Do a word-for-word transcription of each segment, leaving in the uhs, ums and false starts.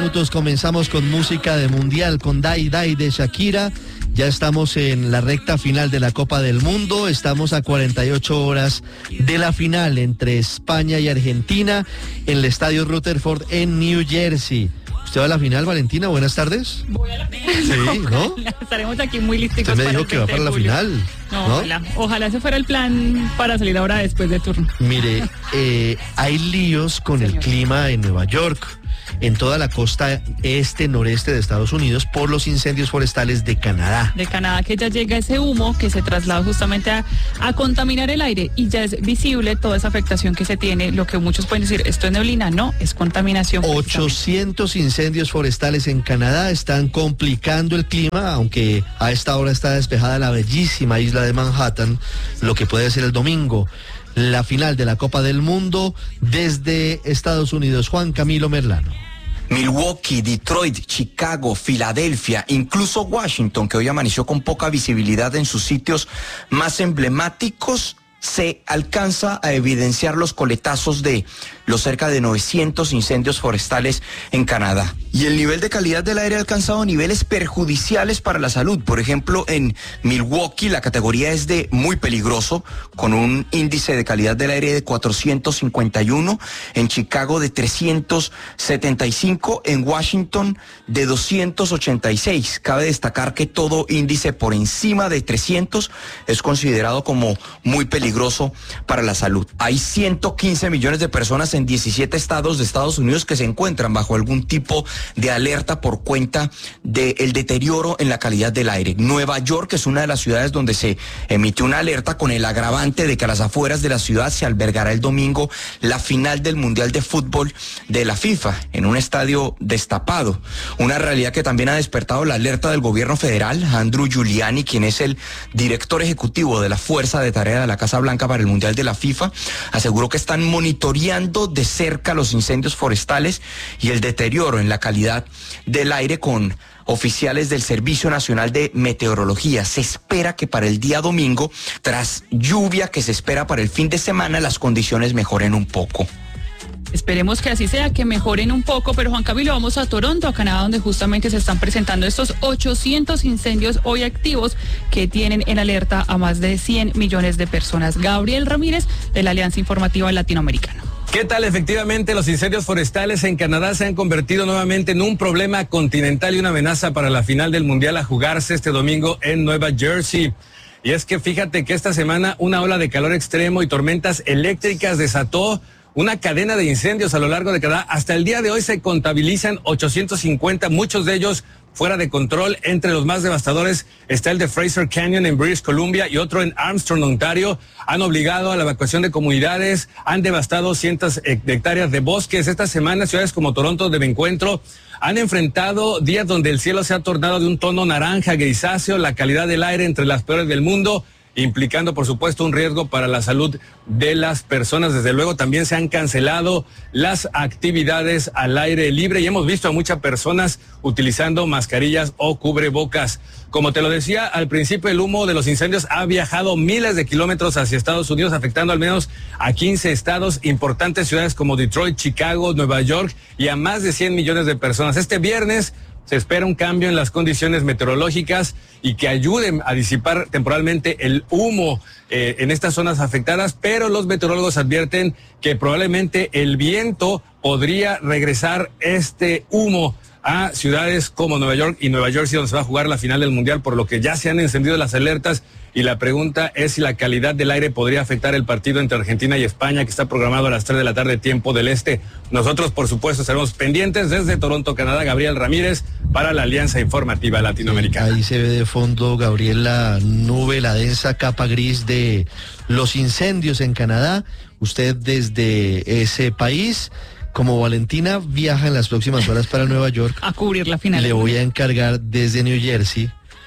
minutos comenzamos con música de mundial, con Die Die de Shakira. Ya estamos en la recta final de la Copa del Mundo, estamos a cuarenta y ocho horas de la final entre España y Argentina en el estadio Rutherford en New Jersey. ¿Usted va a la final, Valentina? Buenas tardes. Voy a la final. Sí, ¿no? Estaremos aquí muy listos. Usted me dijo que va para la final. No, ¿no? Ojalá, ojalá ese fuera el plan para salir ahora después de turno. Mire, eh, hay líos con Señor. el clima en Nueva York, en toda la costa este, noreste de Estados Unidos, por los incendios forestales de Canadá. De Canadá, que ya llega ese humo que se traslada justamente a, a contaminar el aire y ya es visible toda esa afectación que se tiene. Lo que muchos pueden decir, esto es neblina, no, es contaminación. ochocientos incendios forestales en Canadá están complicando el clima, aunque a esta hora está despejada la bellísima isla de Manhattan, lo que puede ser el domingo. La final de la Copa del Mundo desde Estados Unidos. Juan Camilo Merlano. Milwaukee, Detroit, Chicago, Filadelfia, incluso Washington, que hoy amaneció con poca visibilidad en sus sitios más emblemáticos, se alcanza a evidenciar los coletazos de los cerca de novecientos incendios forestales en Canadá. Y el nivel de calidad del aire ha alcanzado niveles perjudiciales para la salud. Por ejemplo, en Milwaukee la categoría es de muy peligroso, con un índice de calidad del aire de cuatrocientos cincuenta y uno, en Chicago de trescientos setenta y cinco, en Washington de doscientos ochenta y seis. Cabe destacar que todo índice por encima de trescientos es considerado como muy peligroso para la salud. Hay ciento quince millones de personas en diecisiete estados de Estados Unidos que se encuentran bajo algún tipo de alerta por cuenta del deterioro en la calidad del aire. Nueva York es una de las ciudades donde se emitió una alerta con el agravante de que a las afueras de la ciudad se albergará el domingo la final del Mundial de Fútbol de la FIFA en un estadio destapado. Una realidad que también ha despertado la alerta del gobierno federal. Andrew Giuliani, quien es el director ejecutivo de la Fuerza de Tarea de la Casa Blanca para el Mundial de la FIFA, aseguró que están monitoreando de cerca los incendios forestales y el deterioro en la calidad del aire con oficiales del Servicio Nacional de Meteorología. Se espera que para el día domingo, tras lluvia que se espera para el fin de semana, las condiciones mejoren un poco. Esperemos que así sea, que mejoren un poco, pero Juan Camilo, vamos a Toronto, a Canadá, donde justamente se están presentando estos ochocientos incendios hoy activos que tienen en alerta a más de cien millones de personas. Gabriel Ramírez, de la Alianza Informativa Latinoamericana. ¿Qué tal? Efectivamente, los incendios forestales en Canadá se han convertido nuevamente en un problema continental y una amenaza para la final del Mundial a jugarse este domingo en Nueva Jersey. Y es que fíjate que esta semana una ola de calor extremo y tormentas eléctricas desató una cadena de incendios a lo largo de Canadá. Hasta el día de hoy se contabilizan ochocientos cincuenta, muchos de ellos fuera de control. Entre los más devastadores está el de Fraser Canyon en British Columbia y otro en Armstrong, Ontario. Han obligado a la evacuación de comunidades, han devastado cientos de hectáreas de bosques. Esta semana ciudades como Toronto, donde me encuentro, han enfrentado días donde el cielo se ha tornado de un tono naranja grisáceo, la calidad del aire entre las peores del mundo, implicando por supuesto un riesgo para la salud de las personas. Desde luego también se han cancelado las actividades al aire libre y hemos visto a muchas personas utilizando mascarillas o cubrebocas. Como te lo decía al principio, el humo de los incendios ha viajado miles de kilómetros hacia Estados Unidos, afectando al menos a quince estados, importantes ciudades como Detroit, Chicago, Nueva York y a más de cien millones de personas. Este viernes se espera un cambio en las condiciones meteorológicas y que ayuden a disipar temporalmente el humo eh, en estas zonas afectadas, pero los meteorólogos advierten que probablemente el viento podría regresar este humo a ciudades como Nueva York y Nueva Jersey, donde se va a jugar la final del Mundial, por lo que ya se han encendido las alertas. Y la pregunta es si la calidad del aire podría afectar el partido entre Argentina y España, que está programado a las tres de la tarde, tiempo del este. Nosotros, por supuesto, estaremos pendientes desde Toronto, Canadá. Gabriel Ramírez, para la Alianza Informativa Latinoamericana. Ahí se ve de fondo, Gabriel, la nube, la densa capa gris de los incendios en Canadá. Usted desde ese país, como Valentina viaja en las próximas horas para Nueva York, a cubrir la final. Le voy a encargar desde New Jersey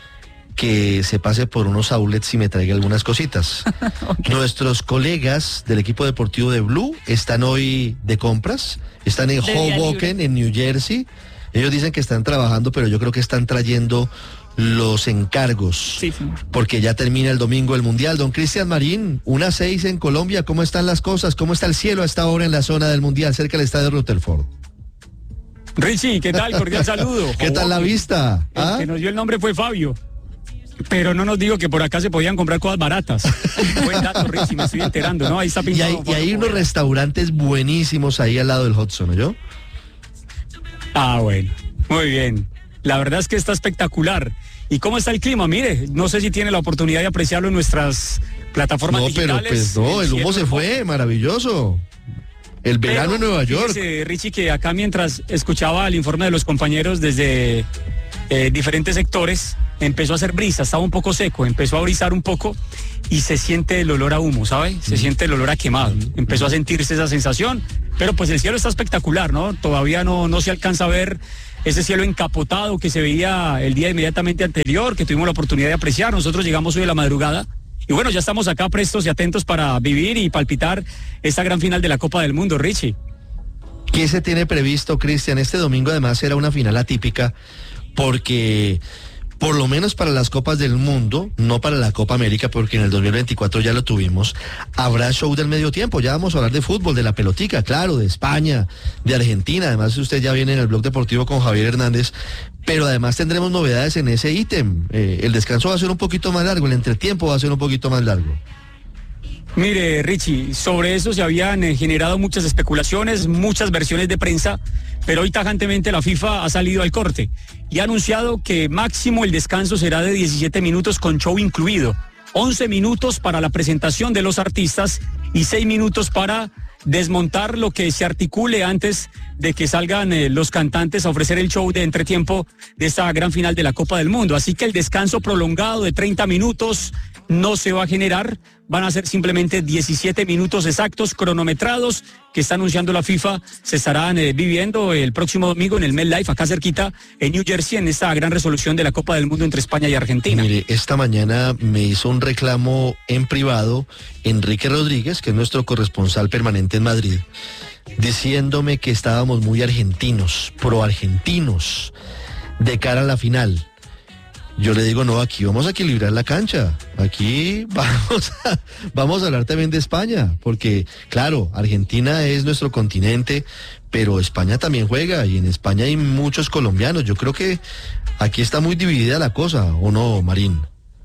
que se pase por unos outlets y me traiga algunas cositas. Okay. Nuestros colegas del equipo deportivo de Blue están hoy de compras, están en Hoboken, en New Jersey. Ellos dicen que están trabajando, pero yo creo que están trayendo los encargos. Sí, señor. Porque ya termina el domingo el Mundial. Don Cristian Marín, una seis en Colombia, ¿cómo están las cosas? ¿Cómo está el cielo a esta hora en la zona del Mundial, cerca del estadio Rutherford? Richie, ¿qué tal? Cordial saludo. ¿Qué tal la vista? El ¿Ah? que nos dio el nombre fue Fabio. Pero no nos dijo que por acá se podían comprar cosas baratas. Buen dato, Richie, me estoy enterando, ¿no? Ahí está Y pintado. hay, y hay unos restaurantes buenísimos ahí al lado del Hudson, ¿no yo? Ah, bueno, muy bien. La verdad es que está espectacular. ¿Y cómo está el clima? Mire, no sé si tiene la oportunidad de apreciarlo en nuestras plataformas No, pero digitales. pues no, el humo cielo se fue, maravilloso. El verano Pero, en Nueva York. fíjese, Richie, que acá mientras escuchaba el informe de los compañeros desde eh, diferentes sectores, empezó a hacer brisa, estaba un poco seco, empezó a brisar un poco y se siente el olor a humo, ¿sabe? Se mm. siente el olor a quemado. Mm. Empezó a sentirse esa sensación, pero pues el cielo está espectacular, ¿no? Todavía no, no se alcanza a ver ese cielo encapotado que se veía el día inmediatamente anterior, que tuvimos la oportunidad de apreciar. Nosotros llegamos hoy a la madrugada. Y bueno, ya estamos acá prestos y atentos para vivir y palpitar esta gran final de la Copa del Mundo, Richie. ¿Qué se tiene previsto, Cristian? Este domingo además era una final atípica porque, por lo menos para las Copas del Mundo, no para la Copa América, porque en el dos mil veinticuatro ya lo tuvimos, habrá show del medio tiempo. Ya vamos a hablar de fútbol, de la pelotica, claro, de España, de Argentina. Además, usted ya viene en el blog deportivo con Javier Hernández. Pero además tendremos novedades en ese ítem. Eh, el descanso va a ser un poquito más largo, el entretiempo va a ser un poquito más largo. Mire, Richie, sobre eso se habían eh, generado muchas especulaciones, muchas versiones de prensa, pero hoy tajantemente la FIFA ha salido al corte y ha anunciado que máximo el descanso será de diecisiete minutos con show incluido, once minutos para la presentación de los artistas y seis minutos para desmontar lo que se articule antes de que salgan eh, los cantantes a ofrecer el show de entretiempo de esta gran final de la Copa del Mundo. Así que el descanso prolongado de treinta minutos no se va a generar, van a ser simplemente diecisiete minutos exactos cronometrados que está anunciando la FIFA, se estarán eh, viviendo el próximo domingo en el MetLife, acá cerquita en New Jersey, en esta gran resolución de la Copa del Mundo entre España y Argentina. Mire, esta mañana me hizo un reclamo en privado Enrique Rodríguez, que es nuestro corresponsal permanente en Madrid, diciéndome que estábamos muy argentinos, pro argentinos, de cara a la final. Yo le digo, no, aquí vamos a equilibrar la cancha, aquí vamos a, vamos a hablar también de España, porque claro, Argentina es nuestro continente, pero España también juega y en España hay muchos colombianos. Yo creo que aquí está muy dividida la cosa, ¿o no, Marín?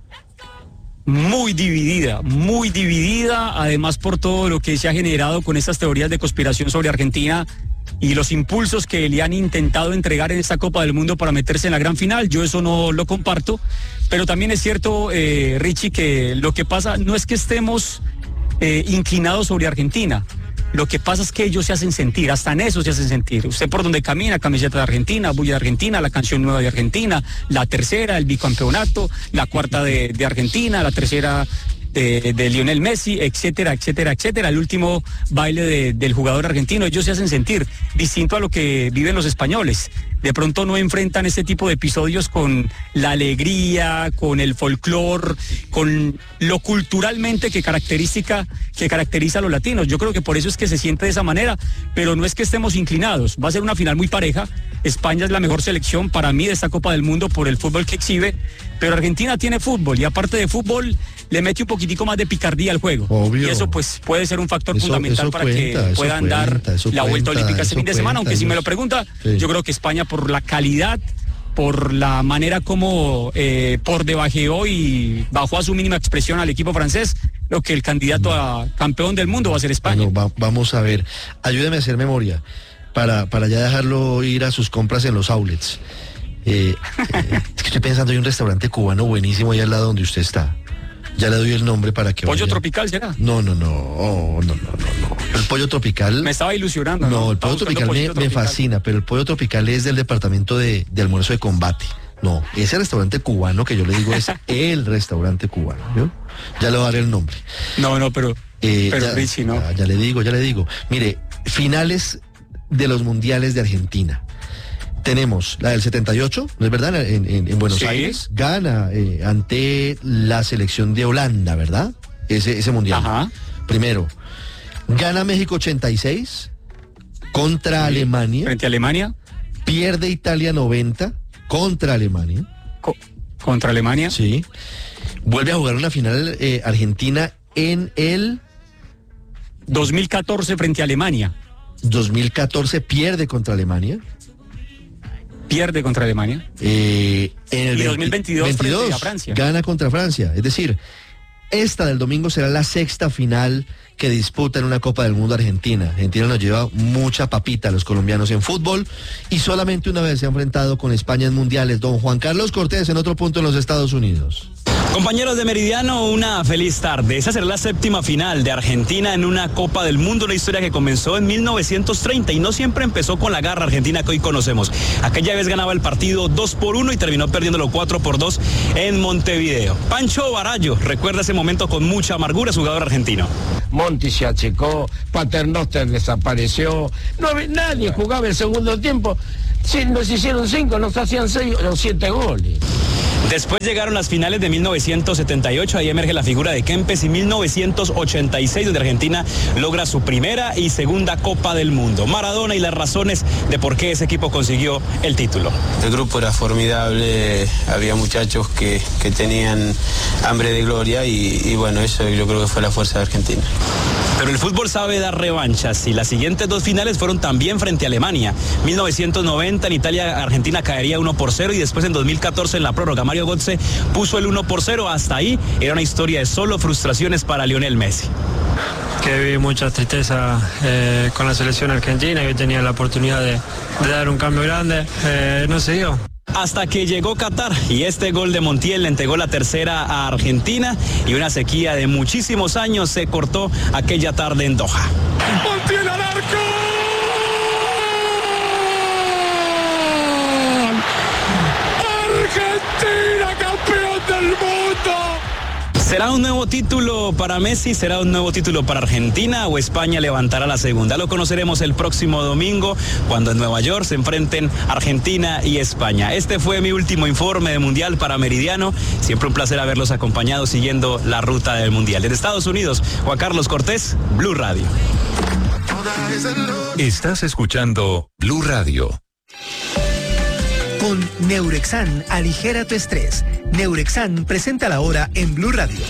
Muy dividida, muy dividida, además por todo lo que se ha generado con estas teorías de conspiración sobre Argentina y los impulsos que le han intentado entregar en esta Copa del Mundo para meterse en la gran final. Yo eso no lo comparto, pero también es cierto, eh, Richie, que lo que pasa no es que estemos eh, inclinados sobre Argentina. Lo que pasa es que ellos se hacen sentir, hasta en eso se hacen sentir. Usted por donde camina, camiseta de Argentina, bulla de Argentina, la canción nueva de Argentina, la tercera, el bicampeonato, la cuarta de, de Argentina, la tercera de, de Lionel Messi, etcétera, etcétera, etcétera. El último baile de, del jugador argentino. Ellos se hacen sentir distinto a lo que viven los españoles. De pronto no enfrentan ese tipo de episodios con la alegría, con el folclore, con lo culturalmente que característica, que caracteriza a los latinos. Yo creo que por eso es que se siente de esa manera, pero no es que estemos inclinados. Va a ser una final muy pareja. España es la mejor selección para mí de esta Copa del Mundo por el fútbol que exhibe, pero Argentina tiene fútbol y aparte de fútbol le mete un poquitico más de picardía al juego. Obvio. Y eso pues puede ser un factor eso, fundamental eso para cuenta, que puedan cuenta, dar la cuenta, vuelta olímpica este fin de semana, cuenta, aunque si eso. me lo pregunta, Sí. yo creo que España por la calidad, por la manera como eh, por debajeó y bajó a su mínima expresión al equipo francés, lo que el candidato a campeón del mundo va a ser España. Bueno, va, vamos a ver, ayúdeme a hacer memoria para, para ya dejarlo ir a sus compras en los outlets. Eh, eh, es que estoy pensando, hay un restaurante cubano buenísimo ahí al lado donde usted está. Ya le doy el nombre para que ¿Pollo vaya. tropical será? No, no, no, oh, no, no, no, no. El pollo tropical. Me estaba ilusionando. No, No, el pollo Estaba tropical me, buscando me pollito fascina, pero el pollo tropical es del departamento de, de almuerzo de combate. No, ese restaurante cubano que yo le digo es el restaurante cubano. ¿Yo? Ya le voy a dar el nombre. No, no, pero, Eh, pero ya, Richie, no. Ya, ya le digo, ya le digo. Mire, finales de los mundiales de Argentina. Tenemos la del setenta y ocho, ¿no es verdad? En, en, en Buenos Sí. Aires. Gana eh, ante la selección de Holanda, ¿verdad? Ese, ese mundial. Ajá. Primero. Gana México ochenta y seis contra Alemania. Frente a Alemania. Pierde Italia noventa contra Alemania. Co- contra Alemania. Sí. Vuelve a jugar una final eh, Argentina en el dos mil catorce frente a Alemania. dos mil catorce, pierde contra Alemania. pierde contra Alemania. Eh, en el y dos mil veintidós, veintidós frente a Francia. Gana contra Francia. Es decir, esta del domingo será la sexta final que disputa en una Copa del Mundo Argentina. Argentina nos lleva mucha papita a los colombianos en fútbol y solamente una vez se ha enfrentado con España en mundiales. Don Juan Carlos Cortés en otro punto en los Estados Unidos. Compañeros de Meridiano, una feliz tarde. Esa será la séptima final de Argentina en una Copa del Mundo, una historia que comenzó en mil novecientos treinta y no siempre empezó con la garra argentina que hoy conocemos. Aquella vez ganaba el partido dos por uno y terminó perdiéndolo cuatro por dos en Montevideo. Pancho Barallo recuerda ese momento con mucha amargura, su jugador argentino. Monti se achicó, Paternoster desapareció, no, nadie jugaba el segundo tiempo. Si nos hicieron cinco, nos hacían seis o siete goles. Después llegaron las finales de mil novecientos setenta y ocho, ahí emerge la figura de Kempes, y mil novecientos ochenta y seis, donde Argentina logra su primera y segunda Copa del Mundo. Maradona y las razones de por qué ese equipo consiguió el título. El grupo era formidable, había muchachos que, que tenían hambre de gloria y, y bueno, eso yo creo que fue la fuerza de Argentina. Pero el fútbol sabe dar revanchas y las siguientes dos finales fueron también frente a Alemania. mil novecientos noventa en Italia, Argentina caería uno por cero y después en dos mil catorce en la prórroga Mario Götze puso el uno por cero. Hasta ahí era una historia de solo frustraciones para Lionel Messi. Que vi mucha tristeza eh, con la selección argentina, que tenía la oportunidad de, de dar un cambio grande, eh, no se dio. Hasta que llegó Qatar y este gol de Montiel le entregó la tercera a Argentina y una sequía de muchísimos años se cortó aquella tarde en Doha. ¡Montiel al arco! ¡Argentina, campeón del mundo! ¿Será un nuevo título para Messi? ¿Será un nuevo título para Argentina? ¿O España levantará la segunda? Lo conoceremos el próximo domingo cuando en Nueva York se enfrenten Argentina y España. Este fue mi último informe de Mundial para Meridiano. Siempre un placer haberlos acompañado siguiendo la ruta del Mundial. Desde Estados Unidos, Juan Carlos Cortés, Blue Radio. Estás escuchando Blue Radio. Con Neurexan, aligera tu estrés. Neurexan presenta la hora en Blue Radio.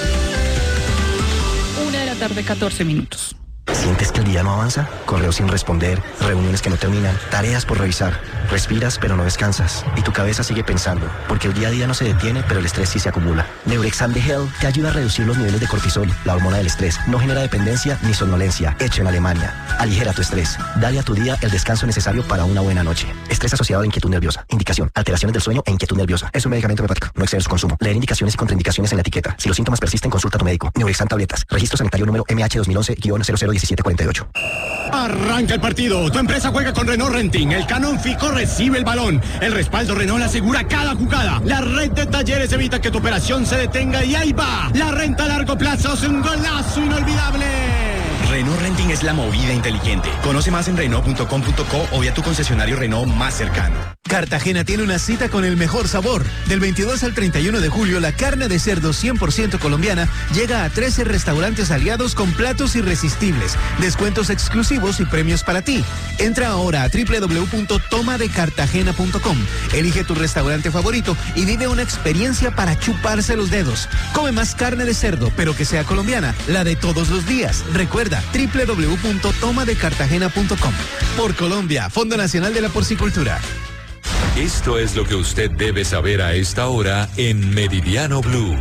Una de la tarde, catorce minutos. ¿Sientes que el día no avanza? Correos sin responder, reuniones que no terminan, tareas por revisar. Respiras pero no descansas y tu cabeza sigue pensando, porque el día a día no se detiene, pero el estrés sí se acumula. Neurexam de Hell te ayuda a reducir los niveles de cortisol, la hormona del estrés. No genera dependencia ni somnolencia. Hecho en Alemania. Aligera tu estrés. Dale a tu día el descanso necesario para una buena noche. Estrés asociado a inquietud nerviosa. Indicación: alteraciones del sueño e inquietud nerviosa. Es un medicamento hepático. No exceder su consumo. Leer indicaciones y contraindicaciones en la etiqueta. Si los síntomas persisten, consulta a tu médico. Neurexam tabletas. Registro sanitario número M H dos mil once guion cero cero diecisiete cuarenta y ocho. Arranca el partido. Tu empresa juega con Renault Renting. El Canon Fico recibe el balón. El respaldo Renault asegura cada jugada. La red de talleres evita que tu operación se detenga y ahí va. La renta a largo plazo es un golazo inolvidable. Renault Renting es la movida inteligente. Conoce más en Renault punto com punto co o vía tu concesionario Renault más cercano. Cartagena tiene una cita con el mejor sabor. Del veintidós al treinta y uno de julio, la carne de cerdo cien por ciento colombiana llega a trece restaurantes aliados con platos irresistibles, descuentos exclusivos y premios para ti. Entra ahora a doble u doble u doble u punto toma de cartagena punto com. Elige tu restaurante favorito y vive una experiencia para chuparse los dedos. Come más carne de cerdo, pero que sea colombiana, la de todos los días. Recuerda, doble u doble u doble u punto toma de cartagena punto com. Por Colombia, Fondo Nacional de la Porcicultura. Esto es lo que usted debe saber a esta hora en Meridiano Blue.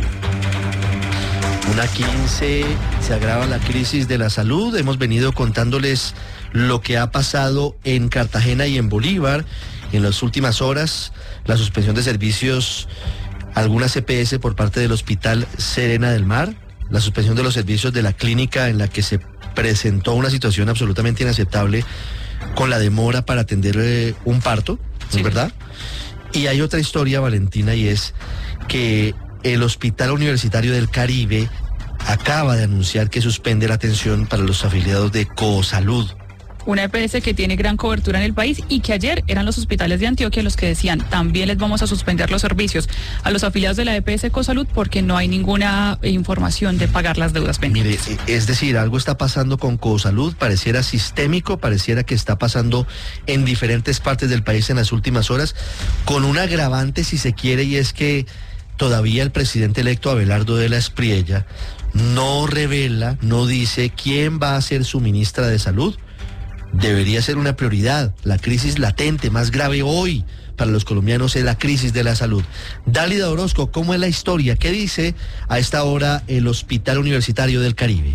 Una quince, se agrava la crisis de la salud. Hemos venido contándoles lo que ha pasado en Cartagena y en Bolívar. En las últimas horas, la suspensión de servicios, algunas C P S por parte del Hospital Serena del Mar, la suspensión de los servicios de la clínica en la que se presentó una situación absolutamente inaceptable con la demora para atender eh, un parto, ¿no es verdad? Y hay otra historia, Valentina, y es que el Hospital Universitario del Caribe acaba de anunciar que suspende la atención para los afiliados de Cosalud. Una E P S que tiene gran cobertura en el país y que ayer eran los hospitales de Antioquia los que decían, también les vamos a suspender los servicios a los afiliados de la E P S Cosalud porque no hay ninguna información de pagar las deudas pendientes. Mire, es decir, algo está pasando con Cosalud, pareciera sistémico, pareciera que está pasando en diferentes partes del país en las últimas horas, con un agravante si se quiere, y es que todavía el presidente electo Abelardo de la Espriella no revela, no dice quién va a ser su ministra de Salud. debería ser una prioridad. La crisis latente más grave hoy para los colombianos es la crisis de la salud. Dálida Orozco, ¿cómo es la historia? ¿Qué dice a esta hora el Hospital Universitario del Caribe?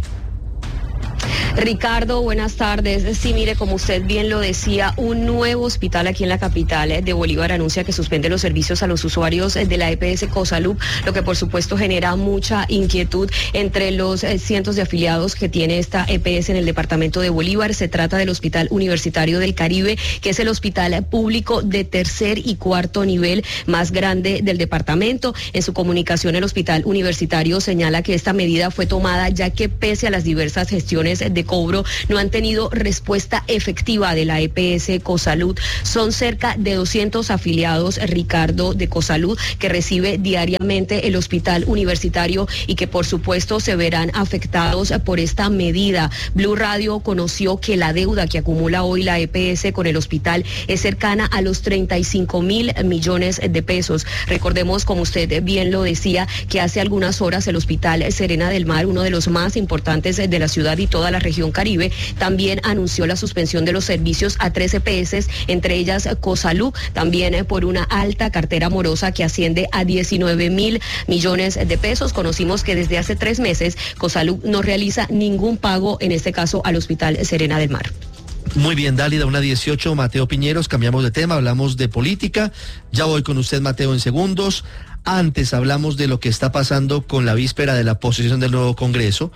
Ricardo, buenas tardes. Sí, mire, como usted bien lo decía, un nuevo hospital aquí en la capital de Bolívar anuncia que suspende los servicios a los usuarios de la E P S Cosalud, lo que por supuesto genera mucha inquietud entre los cientos de afiliados que tiene esta E P S en el departamento de Bolívar. Se trata del Hospital Universitario del Caribe, que es el hospital público de tercer y cuarto nivel más grande del departamento. En su comunicación, el Hospital Universitario señala que esta medida fue tomada ya que pese a las diversas gestiones de cobro no han tenido respuesta efectiva de la E P S Cosalud. Son cerca de doscientos afiliados, Ricardo, de Cosalud, que recibe diariamente el hospital universitario y que por supuesto se verán afectados por esta medida. Blue Radio conoció que la deuda que acumula hoy la E P S con el hospital es cercana a los treinta y cinco mil millones de pesos. Recordemos, como usted bien lo decía, que hace algunas horas el Hospital Serena del Mar, uno de los más importantes de la ciudad y toda la región Caribe, también anunció la suspensión de los servicios a tres E P S, entre ellas Cosalud, también por una alta cartera morosa que asciende a diecinueve mil millones de pesos. Conocimos que desde hace tres meses Cosalud no realiza ningún pago, en este caso al Hospital Serena del Mar. Muy bien, Dálida, una dieciocho, Mateo Piñeros, cambiamos de tema, hablamos de política. Ya voy con usted, Mateo, en segundos. Antes hablamos de lo que está pasando con la víspera de la posesión del nuevo Congreso.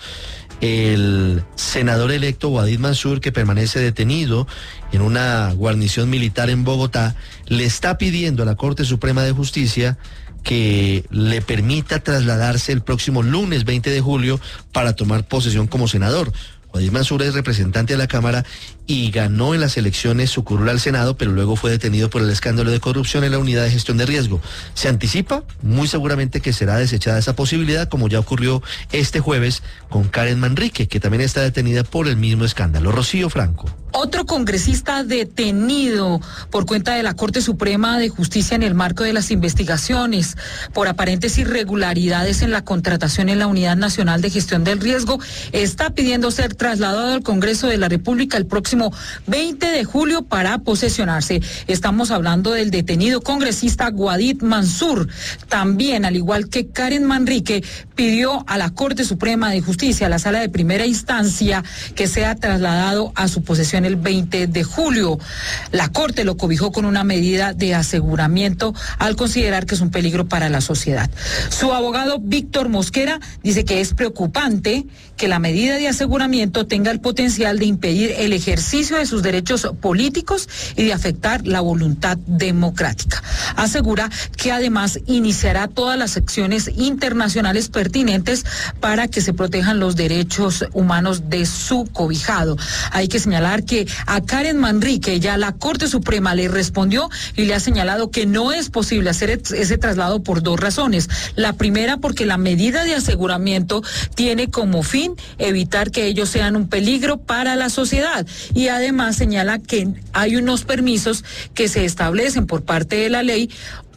El senador electo Wadid Mansur, que permanece detenido en una guarnición militar en Bogotá, le está pidiendo a la Corte Suprema de Justicia que le permita trasladarse el próximo lunes veinte de julio para tomar posesión como senador. Wadid Mansur es representante de la Cámara y ganó en las elecciones su curula al Senado, pero luego fue detenido por el escándalo de corrupción en la unidad de gestión de riesgo. Se anticipa muy seguramente que será desechada esa posibilidad, como ya ocurrió este jueves con Karen Manrique, que también está detenida por el mismo escándalo. Rocío Franco. Otro congresista detenido por cuenta de la Corte Suprema de Justicia en el marco de las investigaciones por aparentes irregularidades en la contratación en la Unidad Nacional de Gestión del Riesgo está pidiendo ser trasladado al Congreso de la República el próximo veinte de julio para posesionarse. Estamos hablando del detenido congresista Wadid Mansur. También, al igual que Karen Manrique, pidió a la Corte Suprema de Justicia, a la Sala de Primera Instancia, que sea trasladado a su posesión el veinte de julio. La Corte lo cobijó con una medida de aseguramiento al considerar que es un peligro para la sociedad. Su abogado Víctor Mosquera dice que es preocupante que la medida de aseguramiento tenga el potencial de impedir el ejercicio de sus derechos políticos y de afectar la voluntad democrática. Asegura que además iniciará todas las acciones internacionales pertinentes para que se protejan los derechos humanos de su cobijado. Hay que señalar que a Karen Manrique ya la Corte Suprema le respondió y le ha señalado que no es posible hacer ese traslado por dos razones. La primera, porque la medida de aseguramiento tiene como fin evitar que ellos sean un peligro para la sociedad, y además señala que hay unos permisos que se establecen por parte de la ley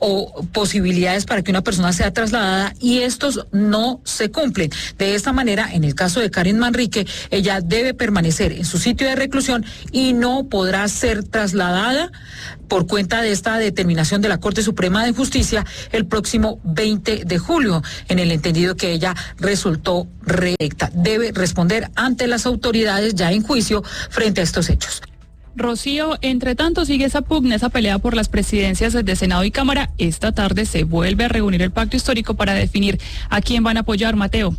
o posibilidades para que una persona sea trasladada y estos no se cumplen. De esta manera, en el caso de Karen Manrique, ella debe permanecer en su sitio de reclusión y no podrá ser trasladada por cuenta de esta determinación de la Corte Suprema de Justicia el próximo veinte de julio, en el entendido que ella resultó reelecta. Debe responder ante las autoridades ya en juicio frente a estos hechos. Rocío, entre tanto sigue esa pugna, esa pelea por las presidencias de Senado y Cámara. Esta tarde se vuelve a reunir el pacto histórico para definir a quién van a apoyar, Mateo.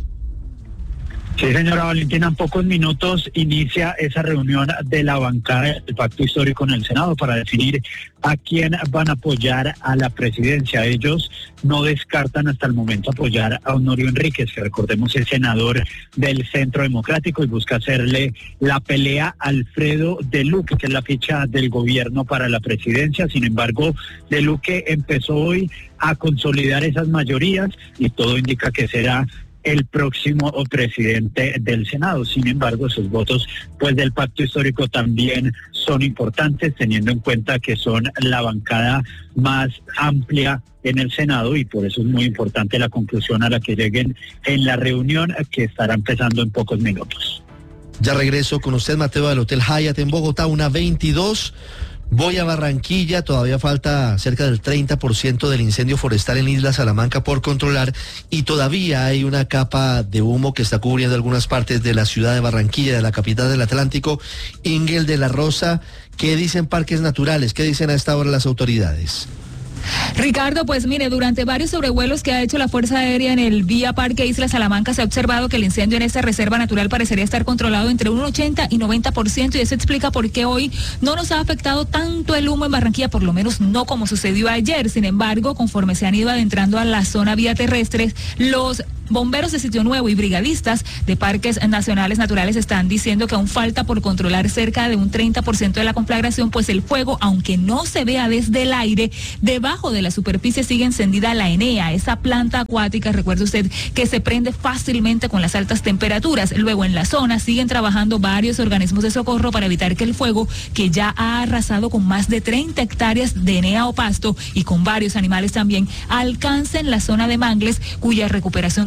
Sí, señora Valentina, en pocos minutos inicia esa reunión de la bancada del Pacto Histórico en el Senado para definir a quién van a apoyar a la presidencia. Ellos no descartan hasta el momento apoyar a Honorio Enríquez, que recordemos es senador del Centro Democrático y busca hacerle la pelea a Alfredo de Luque, que es la ficha del gobierno para la presidencia. Sin embargo, de Luque empezó hoy a consolidar esas mayorías y todo indica que será el próximo presidente del Senado. Sin embargo, esos votos pues del pacto histórico también son importantes, teniendo en cuenta que son la bancada más amplia en el Senado, y por eso es muy importante la conclusión a la que lleguen en la reunión que estará empezando en pocos minutos. Ya regreso con usted, Mateo, del Hotel Hyatt en Bogotá, una veintidós. Voy a Barranquilla, todavía falta cerca del treinta por ciento del incendio forestal en Isla Salamanca por controlar y todavía hay una capa de humo que está cubriendo algunas partes de la ciudad de Barranquilla, de la capital del Atlántico. Ingel de la Rosa, ¿qué dicen Parques Naturales? ¿Qué dicen a esta hora las autoridades? Ricardo, pues mire, durante varios sobrevuelos que ha hecho la Fuerza Aérea en el Vía Parque Isla Salamanca se ha observado que el incendio en esta reserva natural parecería estar controlado entre un ochenta y noventa por ciento y eso explica por qué hoy no nos ha afectado tanto el humo en Barranquilla, por lo menos no como sucedió ayer. Sin embargo, conforme se han ido adentrando a la zona vía terrestre, los bomberos de Sitio Nuevo y brigadistas de Parques Nacionales Naturales están diciendo que aún falta por controlar cerca de un treinta por ciento de la conflagración, pues el fuego, aunque no se vea desde el aire, debajo de la superficie sigue encendida la Enea, esa planta acuática, recuerde usted, que se prende fácilmente con las altas temperaturas. Luego en la zona siguen trabajando varios organismos de socorro para evitar que el fuego, que ya ha arrasado con más de treinta hectáreas de Enea o pasto y con varios animales también, alcance en la zona de Mangles, cuya recuperación